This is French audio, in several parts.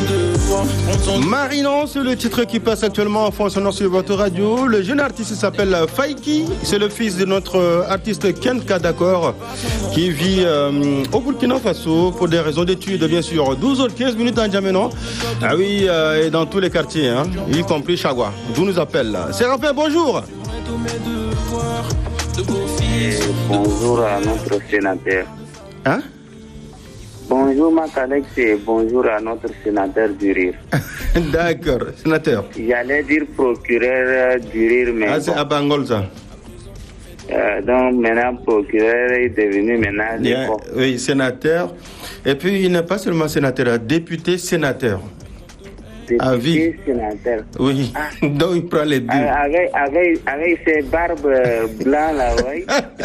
Marinon, c'est le titre qui passe actuellement en fond sonore sur votre radio. Le jeune artiste s'appelle Faiki. C'est le fils de notre artiste Ken Kadakor qui vit au Burkina Faso pour des raisons d'études, bien sûr. 12h15 minutes en Djamena. Ah oui, et dans tous les quartiers, hein, y compris Chagua. D'où nous appelle. Séraphin, bonjour. Bonjour à notre sénateur. Hein? Bonjour ma collègue, c'est bonjour à notre sénateur du rire. D'accord, sénateur. J'allais dire procureur du rire, mais... Ah, c'est à Bangol, ça. Donc maintenant, procureur est devenu maintenant... Oui, sénateur. Et puis, il n'est pas seulement sénateur, député sénateur. À vie. Sénateur. Oui, ah. Donc il prend les deux. Avec ses barbes blancs là, oui.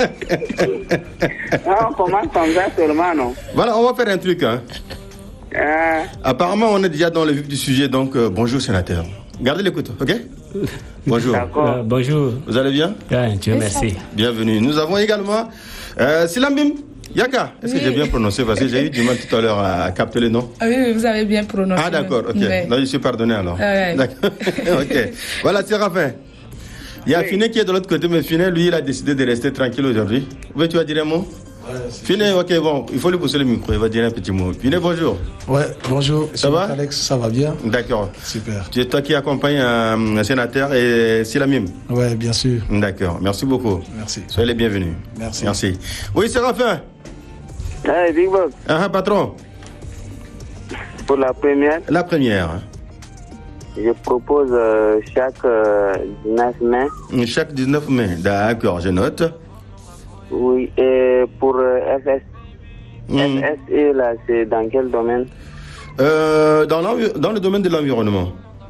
On commence comme ça seulement, non? Voilà, on va faire un truc. Hein. Apparemment, on est déjà dans le vif du sujet, donc bonjour sénateur. Gardez l'écoute, ok? Bonjour. Bonjour. Vous allez bien? Dieu merci. Bienvenue. Nous avons également Silambim Yaka. Est-ce que j'ai bien prononcé? Parce que j'ai eu du mal tout à l'heure à capter le nom. Oui, vous avez bien prononcé. Ah d'accord, ok. Ouais. Là, je suis pardonné alors. D'accord. Ok. Voilà, Séraphin. Il y a Finet qui est de l'autre côté, mais Finet, lui, il a décidé de rester tranquille aujourd'hui. Oui, tu vas dire un mot? Finet, ok, bon, il faut lui pousser le micro, il va dire un petit mot. Finet, bonjour. Ouais, bonjour. Ça va? Alex, ça va bien? D'accord. Super. Tu es toi qui accompagne un sénateur et Silamim? Ouais, bien sûr. D'accord, merci beaucoup. Merci. Soyez les bienvenus. Merci. Merci. Oui, Séraphin. Hey, Big Boss. Patron. Pour la première? La première. Je propose chaque 19 mai. Chaque 19 mai, d'accord, je note. Oui, et pour FSE, là, c'est dans quel domaine? Dans le domaine de l'environnement.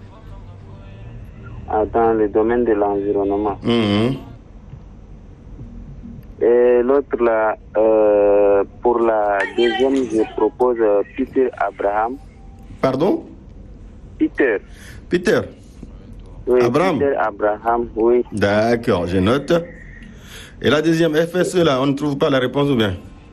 Ah, dans le domaine de l'environnement. Et l'autre, là, pour la deuxième, je propose Peter Abraham. Pardon? Peter. Oui, Abraham. Peter Abraham, oui. D'accord, je note. Et la deuxième, FSE, là, on ne trouve pas la réponse ou bien?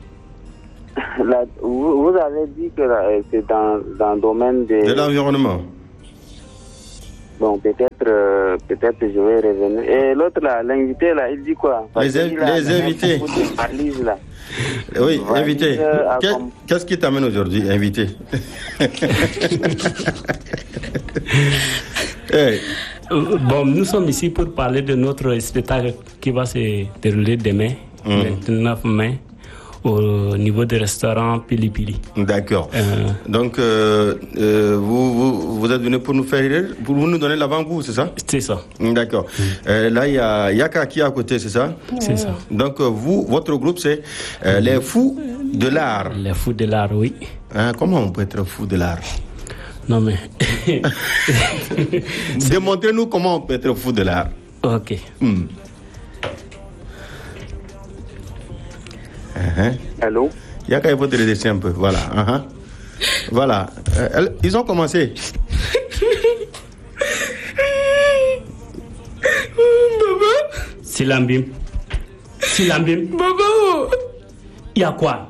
Vous avez dit que c'est dans le domaine de l'environnement. Bon, peut-être je vais revenir. Et l'autre là, l'invité là, il dit quoi? Les invités. Là. Oui, invité. Qu'est-ce qui t'amène aujourd'hui, invité? Hey. Bon, nous sommes ici pour parler de notre spectacle qui va se dérouler demain, 29 mai, au niveau du restaurant Pili Pili. D'accord. Donc, vous êtes venu pour nous faire rire, pour nous donner l'avant-goût, c'est ça? C'est ça. D'accord. Là, il y a Yaka qui est à côté, c'est ça? C'est ça. Donc, votre groupe, c'est les Fous de l'Art. Les Fous de l'Art, oui. Comment on peut être fou de l'art? Non, mais... Démontrez-nous comment on peut être fou de l'art. Ok. Allô? Yaka, il faut te redresser un peu. Voilà. Voilà. Ils ont commencé. Baba. Silambim. Baba. Il y a quoi?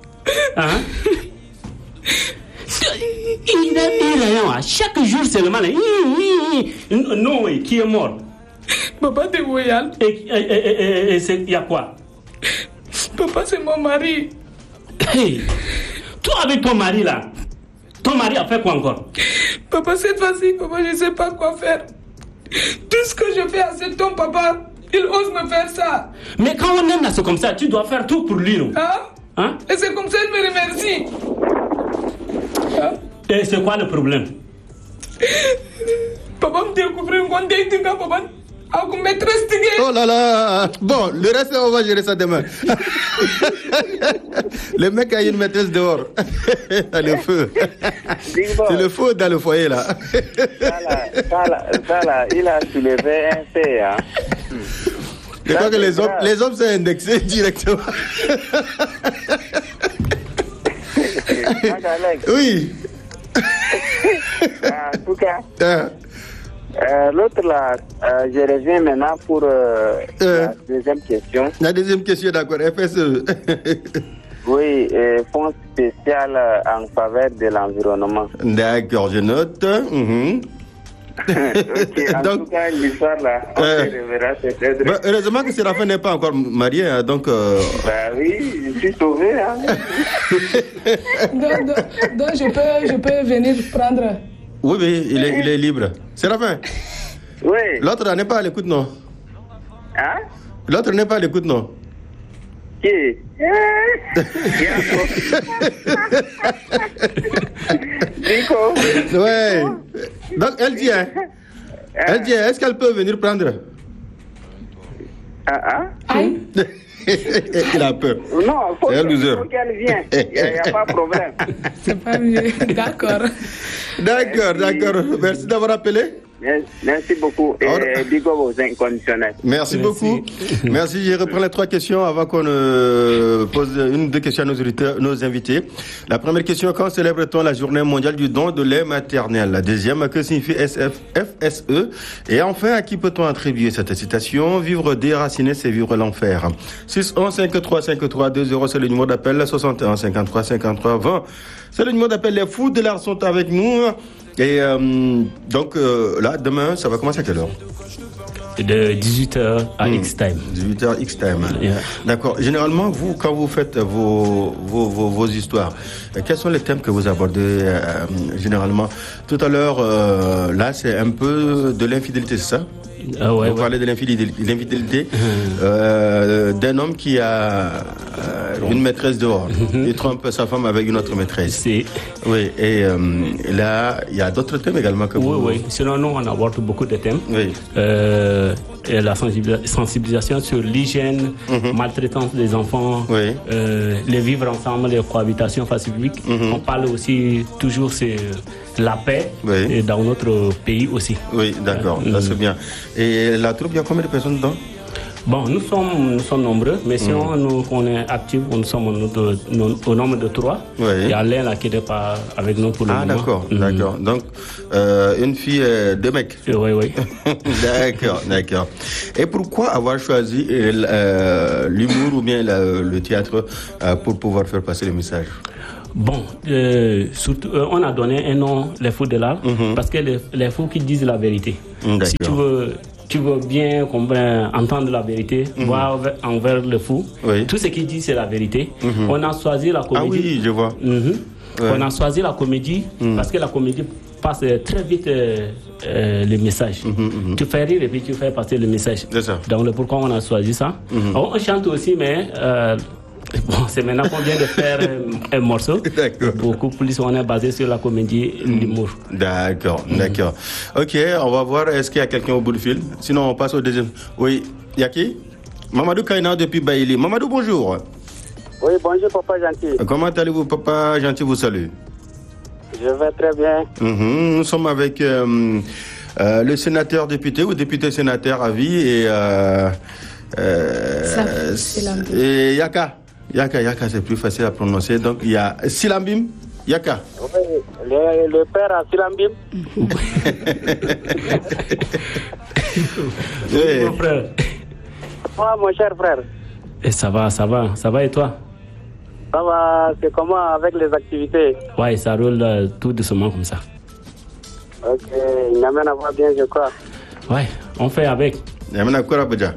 Il a chaque jour seulement. Non, qui est mort? Papa de Voyal. Et il y a quoi? Papa, c'est mon mari. Hey, toi avec ton mari là, ton mari a fait quoi encore? Papa, cette fois-ci, papa, je ne sais pas quoi faire. Tout ce que je fais à cet homme, papa, il ose me faire ça. Mais quand on aime là, c'est comme ça, tu dois faire tout pour lui, non? Hein? Et c'est comme ça qu'il me remercie. Et c'est quoi le problème? Papa me découvre un grand dé, papa. Oh là là. Bon, le reste, on va gérer ça demain. Le mec a une maîtresse dehors. Dans le feu. C'est le feu dans le foyer, là. Ça, là, il a soulevé un fait, hein. Je crois que les hommes sont indexés directement. Oui. En tout cas... l'autre là, je reviens maintenant pour la deuxième question. La deuxième question, d'accord, FSE. Oui, fonds spécial en faveur de l'environnement. D'accord, je note. Ok, en Donc, tout cas, l'histoire là, on se reverra, c'est très drôle. Heureusement que Séraphin n'est pas encore marié, hein, donc... Bah oui, je suis sauvé. Hein. Donc je peux venir prendre. Oui, il est libre. Séraphin, Oui. l'autre n'est pas à l'écoute, non? Hein? L'autre n'est pas à l'écoute, non? Qui? Nico. Ouais. Donc, elle dit, est-ce qu'elle peut venir prendre? Aïe. Il a peur. Non, faut C'est un loser. qu'elle vienne. Il n'y a pas de problème. C'est pas mieux. D'accord. D'accord. Merci d'avoir appelé. Merci beaucoup. Et Bigo aux inconditionnels. Merci beaucoup. Merci. Je reprends les 3 questions avant qu'on pose une ou 2 questions à nos invités. La première question, quand célèbre-t-on la journée mondiale du don de lait maternel? La deuxième, que signifie FSE? Et enfin, à qui peut-on attribuer cette citation? Vivre déraciné, c'est vivre l'enfer. 611 53 53 20, c'est le numéro d'appel. 61 53 53 20, c'est le numéro d'appel. Les fous de l'art sont avec nous. Et donc là, demain, ça va commencer à quelle heure? De 18h à X-Time. 18h X-Time. Yeah. D'accord. Généralement, vous, quand vous faites vos histoires, quels sont les thèmes que vous abordez généralement? Tout à l'heure, là, c'est un peu de l'infidélité, c'est ça? Vous parlez de l'infidélité d'un homme qui a une maîtresse dehors. Il trompe sa femme avec une autre maîtresse. Oui, et là, il y a d'autres thèmes également que vous... Oui. Sinon, nous, on aborde beaucoup de thèmes. Oui. Et la sensibilisation sur l'hygiène, maltraitance des enfants, les vivre ensemble, les cohabitations pacifiques. On parle aussi toujours sur la paix et dans notre pays aussi. Oui, d'accord, ça c'est bien. Et la troupe, il y a combien de personnes dedans? Bon, nous sommes nombreux, mais si on est actifs, nous sommes au nombre de 3. Il y a Alain là qui n'est pas avec nous pour le moment. D'accord. Donc, une fille, 2 mecs. Oui. D'accord. Et pourquoi avoir choisi l'humour ou bien le théâtre pour pouvoir faire passer le message? Bon, surtout, on a donné un nom, les fous de l'art, parce que les fous qui disent la vérité. Si tu veux bien entendre la vérité, voir envers le fou, tout ce qu'il dit c'est la vérité. On a choisi la comédie. Ah oui, je vois. On a choisi la comédie parce que la comédie passe très vite le message. Tu fais rire et puis tu fais passer le message. C'est ça. Donc pourquoi on a choisi ça. On chante aussi, mais c'est maintenant qu'on vient de faire un morceau. D'accord. Beaucoup plus, on est basé sur la comédie et l'humour. D'accord. Ok, on va voir, est-ce qu'il y a quelqu'un au bout du fil? Sinon, on passe au deuxième. Oui, il y a qui? Mamadou Kaina depuis Baïli. Mamadou, bonjour. Oui, bonjour, Papa Gentil. Comment allez-vous, Papa Gentil, vous salue. Je vais très bien. Nous sommes avec le sénateur député ou député sénateur à vie et Yaka. Yaka, c'est plus facile à prononcer. Donc, il y a Silambim, Yaka. Oui, le père à Silambim. Oui, mon frère. Moi, mon cher frère. Et ça va et toi? Ça va, c'est comment avec les activités? Ouais, ça roule tout doucement comme ça. Ok, N'Yamena va bien, je crois. Ouais, on fait avec. N'Yamena quoi, Abuja?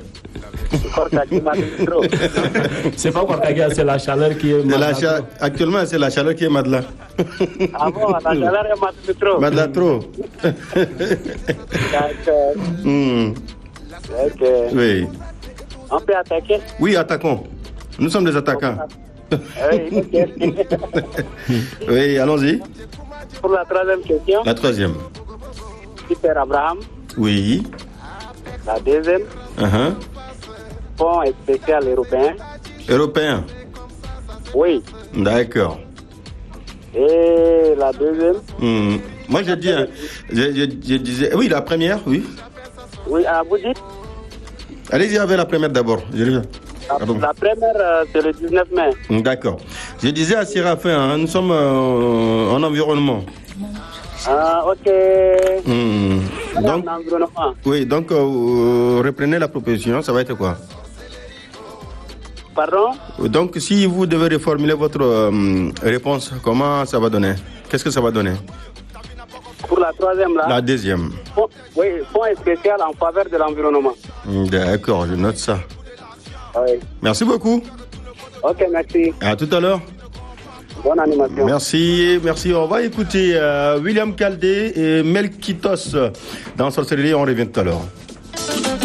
C'est pas Korkagia, c'est la chaleur qui est madla. Actuellement, c'est la chaleur qui est madla. Ah bon, la chaleur est trop. Madla trop. D'accord. Ok. Oui. On peut attaquer? Oui, attaquons. Nous sommes des attaquants. Oui, ok. Oui, allons-y. Pour la 3e question. La 3e. Peter Abraham. Oui. La 2e. Fonds spécial européen. Européen? Oui. D'accord. Et la 2e? Moi, je disais... Oui, la première, oui. Oui, vous dites? Allez-y avec la première d'abord. La première, c'est le 19 mai. D'accord. Je disais à Séraphin, nous sommes en environnement. Ah, ok. Donc, environnement. oui, donc reprenez la proposition, ça va être quoi? Pardon? Donc, si vous devez reformuler votre réponse, comment ça va donner? Qu'est-ce que ça va donner? Pour la troisième, là? La deuxième. Oui, fonds spécial en faveur de l'environnement. D'accord, je note ça. Oui. Merci beaucoup. Ok, merci. À tout à l'heure. Bonne animation. Merci. On va écouter William Kaldé et Melkitos dans Sorcellerie. On revient tout à l'heure.